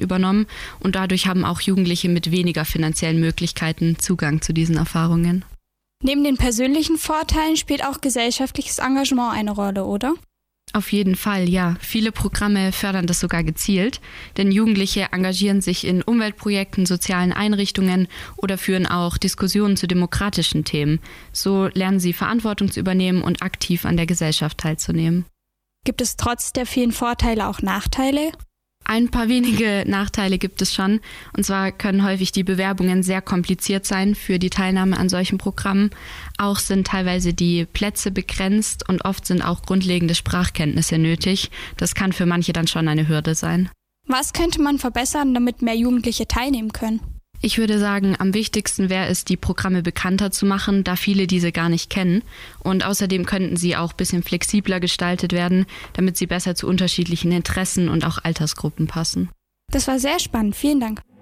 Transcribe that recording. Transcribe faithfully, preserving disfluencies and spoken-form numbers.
übernommen und dadurch haben auch Jugendliche mit weniger finanziellen Möglichkeiten Zugang zu diesen Erfahrungen. Neben den persönlichen Vorteilen spielt auch gesellschaftliches Engagement eine Rolle, oder? Auf jeden Fall, ja. Viele Programme fördern das sogar gezielt, denn Jugendliche engagieren sich in Umweltprojekten, sozialen Einrichtungen oder führen auch Diskussionen zu demokratischen Themen. So lernen sie Verantwortung zu übernehmen und aktiv an der Gesellschaft teilzunehmen. Gibt es trotz der vielen Vorteile auch Nachteile? Ein paar wenige Nachteile gibt es schon. Und zwar können häufig die Bewerbungen sehr kompliziert sein für die Teilnahme an solchen Programmen. Auch sind teilweise die Plätze begrenzt und oft sind auch grundlegende Sprachkenntnisse nötig. Das kann für manche dann schon eine Hürde sein. Was könnte man verbessern, damit mehr Jugendliche teilnehmen können? Ich würde sagen, am wichtigsten wäre es, die Programme bekannter zu machen, da viele diese gar nicht kennen. Und außerdem könnten sie auch ein bisschen flexibler gestaltet werden, damit sie besser zu unterschiedlichen Interessen und auch Altersgruppen passen. Das war sehr spannend. Vielen Dank.